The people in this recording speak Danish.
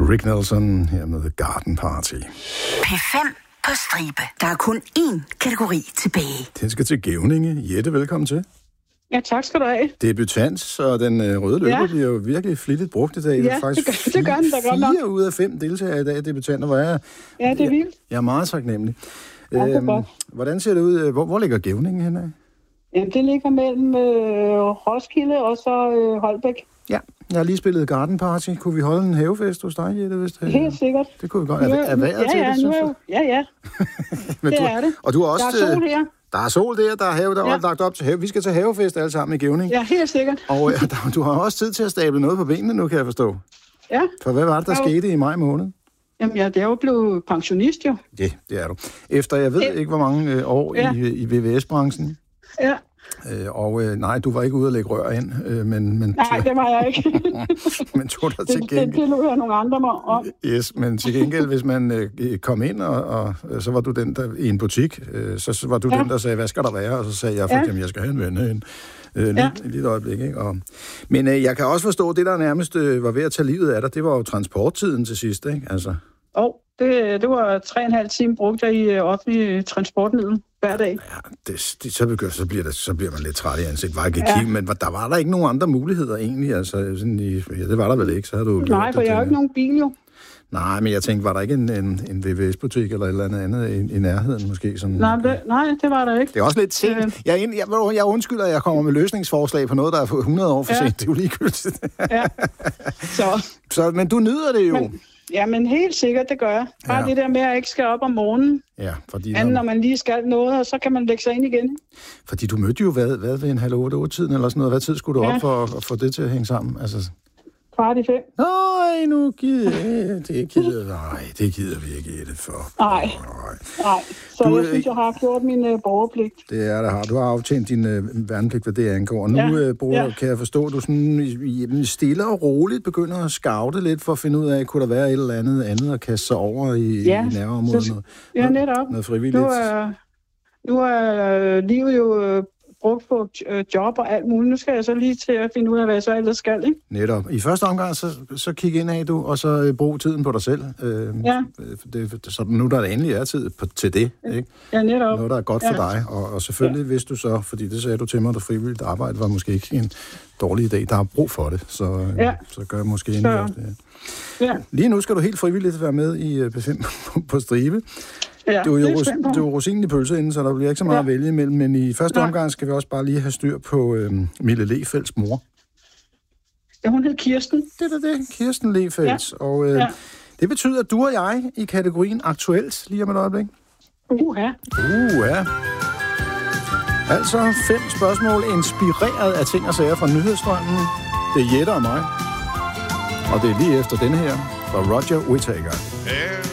Rick Nelson her med Garden Party. P5 på stribe. Der er kun én kategori tilbage. Den skal til Gævninge. Jette, velkommen til. Ja, tak skal du have. Debutant, og den røde løber bliver jo virkelig flittigt brugt i dag. Ja, faktisk det gør den da godt nok. 4 ud af 5 deltagere i dag debutanter, hvor jeg Ja, det er vildt. Jeg er meget taknemmelig. Ja, det er godt. Hvordan ser det ud? Hvor ligger Gævningen henne? Jamen, det ligger mellem Roskilde og så Holbæk. Ja, jeg har lige spillet Garden Party. Kunne vi holde en havefest hos dig, Jette? Helt sikkert. Det kunne vi godt. Er vejret til det, synes du? Ja. Men det er det. Og du har også, der er sol her. Der er sol der er have, der er lagt op til have. Vi skal til havefest alle sammen i Gævning. Ja, helt sikkert. Og du har også tid til at stable noget på benene nu, kan jeg forstå. Ja. For hvad var det, der skete i maj måned? Jamen, det er jo blevet pensionist, jo. Ja, det er du. Efter, jeg ved ikke, hvor mange år i VVS-branchen. Ja. Nej, du var ikke ude at lægge rør ind, men nej, det var jeg ikke. men tog dig til gengæld. Det lå jeg nogle andre mig om. Yes, men til gengæld, hvis man kom ind, og så var du den, der i en butik, så var du den, der sagde, hvad skal der være? Og så sagde jeg, for jeg skal have en ven herinde. Lige et øjeblik, ikke? Men jeg kan også forstå, at det, der nærmest var ved at tage livet af dig, det var jo transporttiden til sidst, ikke? Altså. Det var 3,5 timer brugt jeg i offentlig transportmiddel hver dag. Ja, så bliver man lidt træt i ansigt. Var ikke kigge, men der var der ikke nogen andre muligheder egentlig? Altså, det var der vel ikke, så havde du... Nej, for jeg har jo ikke nogen bil, jo. Nej, men jeg tænkte, var der ikke en VVS-butik eller et eller andet i nærheden måske? Sådan, nej, det var der ikke. Det er også lidt sent. Jeg undskylder, at jeg kommer med løsningsforslag på noget, der er 100 år for sent. Det er jo ligegyldigt. Ja. Så, men du nyder det jo. Men helt sikkert, det gør jeg. Bare det der med, at jeg ikke skal op om morgenen. Ja, fordi... Når man lige skal noget, og så kan man lægge sig ind igen. Fordi du mødte jo hvad ved en 7:30-tiden eller sådan noget. Hvad tid skulle du op for at få det til at hænge sammen? Altså... 4:45. Nej, nu gider det gider vi ikke det for. Nej. Så jeg synes, jeg har gjort min borgerpligt. Det er det har. Du har aftjent din værnepligt, hvad det angår. Nu kan jeg forstå, at du sådan stille og roligt begynder at scoute lidt for at finde ud af, kunne der være et eller andet at kaste sig over i nærområdet? Netop. Noget frivilligt. Nu er livet jo brugt på job og alt muligt. Nu skal jeg så lige til at finde ud af, hvad jeg så ellers skal, ikke? Netop. I første omgang, så kig ind af, og så brug tiden på dig selv. Så nu der endelig er tid til det, ikke? Ja, netop. Noget, der er godt for dig. Og selvfølgelig, hvis du så, fordi det sagde du til mig, at frivilligt arbejde var måske ikke en dårlig idé. Der er brug for det, så gør jeg måske endelig også det. Ja. Lige nu skal du helt frivilligt være med i P5 på stribe. Ja, det er jo rosinen i pølseenden, så der bliver ikke så meget at vælge imellem, men i første omgang skal vi også bare lige have styr på Mille Lefelds mor. Ja, hun hed Kirsten. Det er det, Kirsten Lefelds. Ja. Og det betyder, at du og jeg i kategorien aktuelt, lige om et øjeblik. Altså 5 spørgsmål inspireret af ting og sager fra nyhedsstrømmen. Det er Jette og mig. Og det er lige efter denne her fra Roger Whittaker.